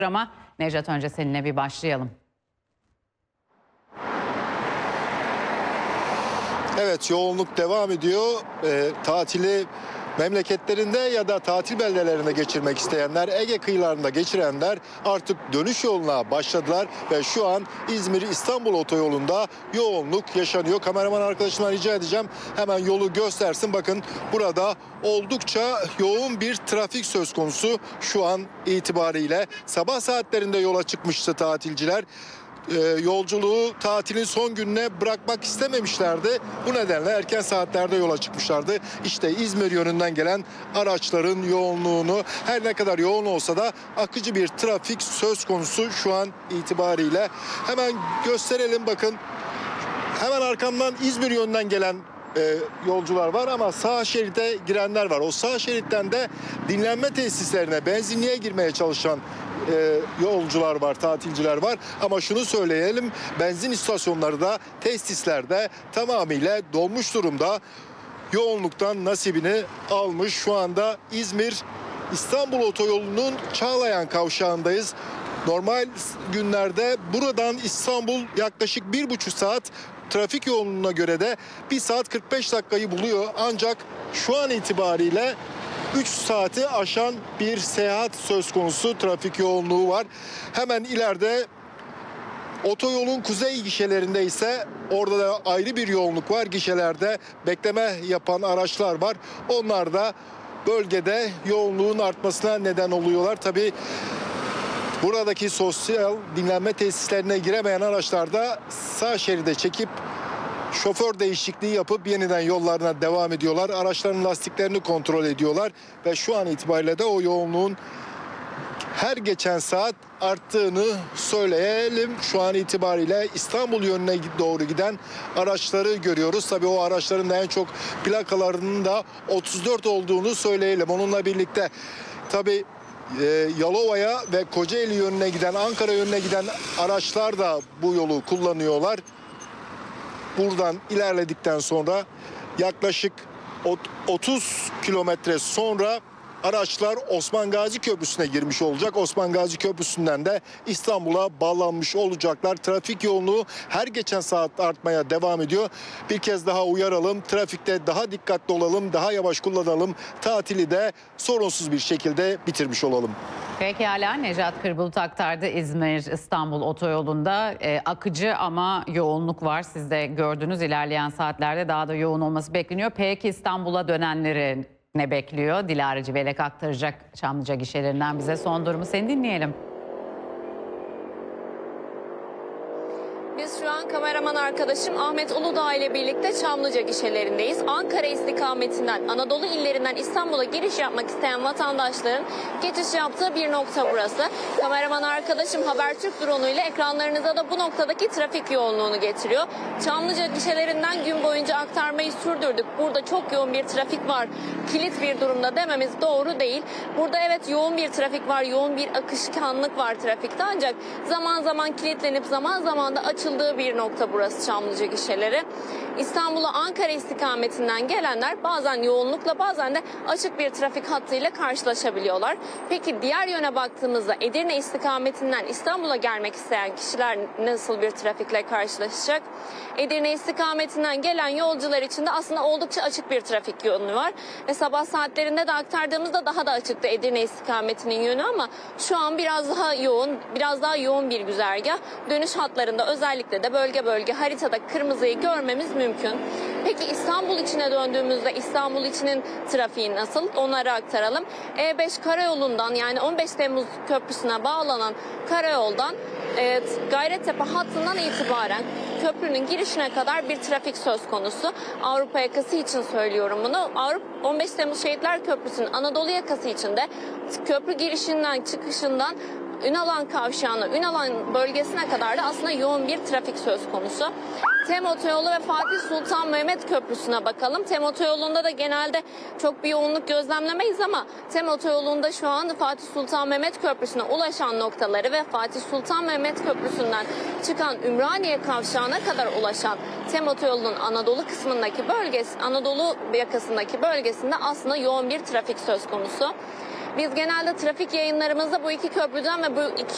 Ama Nejat, önce seninle bir başlayalım. Evet, yoğunluk devam ediyor. Tatili memleketlerinde ya da tatil beldelerinde geçirmek isteyenler, Ege kıyılarında geçirenler artık dönüş yoluna başladılar ve şu an İzmir-İstanbul otoyolunda yoğunluk yaşanıyor. Kameraman arkadaşımdan rica edeceğim, hemen yolu göstersin. Bakın, burada oldukça yoğun bir trafik söz konusu şu an itibariyle. Sabah saatlerinde yola çıkmıştı tatilciler. Yolculuğu tatilin son gününe bırakmak istememişlerdi. Bu nedenle erken saatlerde yola çıkmışlardı. İşte İzmir yönünden gelen araçların yoğunluğunu, her ne kadar yoğun olsa da akıcı bir trafik söz konusu şu an itibariyle. Hemen gösterelim, bakın. Hemen arkamdan İzmir yönünden gelen yolcular var ama sağ şeride girenler var. O sağ şeritten de dinlenme tesislerine, benzinliğe girmeye çalışan yolcular var, tatilciler var. Ama şunu söyleyelim, benzin istasyonları da, tesisler de tamamıyla dolmuş durumda. Yoğunluktan nasibini almış. Şu anda İzmir-İstanbul otoyolunun Çağlayan kavşağındayız. Normal günlerde buradan İstanbul yaklaşık 1,5 saat, trafik yoğunluğuna göre de 1 saat 45 dakikayı buluyor. Ancak şu an itibariyle 3 saati aşan bir seyahat söz konusu, trafik yoğunluğu var. Hemen ileride otoyolun kuzey gişelerinde ise orada da ayrı bir yoğunluk var. Gişelerde bekleme yapan araçlar var. Onlar da bölgede yoğunluğun artmasına neden oluyorlar. Tabii buradaki sosyal dinlenme tesislerine giremeyen araçlar da sağ şeride çekip şoför değişikliği yapıp yeniden yollarına devam ediyorlar. Araçların lastiklerini kontrol ediyorlar ve şu an itibariyle de o yoğunluğun her geçen saat arttığını söyleyelim. Şu an itibariyle İstanbul yönüne doğru giden araçları görüyoruz. Tabii o araçların da en çok plakalarının da 34 olduğunu söyleyelim. Onunla birlikte tabii Yalova'ya ve Kocaeli yönüne giden, Ankara yönüne giden araçlar da bu yolu kullanıyorlar. Buradan ilerledikten sonra yaklaşık 30 kilometre sonra araçlar Osman Gazi Köprüsü'ne girmiş olacak. Osman Gazi Köprüsü'nden de İstanbul'a bağlanmış olacaklar. Trafik yoğunluğu her geçen saat artmaya devam ediyor. Bir kez daha uyaralım. Trafikte daha dikkatli olalım, daha yavaş kullanalım. Tatili de sorunsuz bir şekilde bitirmiş olalım. Pekala, Nejat Kırbulut aktardı. İzmir-İstanbul otoyolunda akıcı ama yoğunluk var. Siz de gördünüz, ilerleyen saatlerde daha da yoğun olması bekleniyor. Peki İstanbul'a dönenleri ne bekliyor? Dilara Civelek aktaracak Çamlıca gişelerinden bize son durumu. Seni dinleyelim. Biz şu an kameraman arkadaşım Ahmet Uludağ ile birlikte Çamlıca gişelerindeyiz. Ankara istikametinden, Anadolu illerinden İstanbul'a giriş yapmak isteyen vatandaşların geçiş yaptığı bir nokta burası. Kameraman arkadaşım Habertürk drone ile ekranlarınıza da bu noktadaki trafik yoğunluğunu getiriyor. Çamlıca gişelerinden gün boyunca aktarmayı sürdürdük. Burada çok yoğun bir trafik var, kilit bir durumda dememiz doğru değil. Burada evet yoğun bir trafik var, yoğun bir akışkanlık var trafikte, ancak zaman zaman kilitlenip zaman zaman da açıldığı bir nokta burası Çamlıca gişeleri. İstanbul'a Ankara istikametinden gelenler bazen yoğunlukla, bazen de açık bir trafik hattıyla karşılaşabiliyorlar. Peki diğer yöne baktığımızda Edirne istikametinden İstanbul'a gelmek isteyen kişiler nasıl bir trafikle karşılaşacak? Edirne istikametinden gelen yolcular için de aslında oldukça açık bir trafik yönü var. Ve sabah saatlerinde de aktardığımızda daha da açıktı Edirne istikametinin yönü, ama şu an biraz daha yoğun bir güzergah. Dönüş hatlarında özellikle de bölge bölge haritada kırmızıyı görmemiz mümkün. Peki İstanbul içine döndüğümüzde İstanbul içinin trafiği nasıl? Onları aktaralım. E5 karayolundan, yani 15 Temmuz Köprüsü'ne bağlanan karayoldan Gayrettepe hattından itibaren köprünün girişine kadar bir trafik söz konusu. Avrupa yakası için söylüyorum bunu. 15 Temmuz Şehitler Köprüsü'nün Anadolu yakası için de köprü girişinden çıkışından Ünalan kavşağına, Ünalan bölgesine kadar da aslında yoğun bir trafik söz konusu. TEM Otoyolu ve Fatih Sultan Mehmet Köprüsü'ne bakalım. TEM Otoyolu'nda da genelde çok bir yoğunluk gözlemlemeyiz, ama TEM Otoyolu'nda şu an Fatih Sultan Mehmet Köprüsü'ne ulaşan noktaları ve Fatih Sultan Mehmet Köprüsü'nden çıkan Ümraniye kavşağına kadar ulaşan TEM Otoyolu'nun Anadolu kısmındaki Anadolu yakasındaki bölgesinde aslında yoğun bir trafik söz konusu. Biz genelde trafik yayınlarımızda bu iki köprüden ve bu iki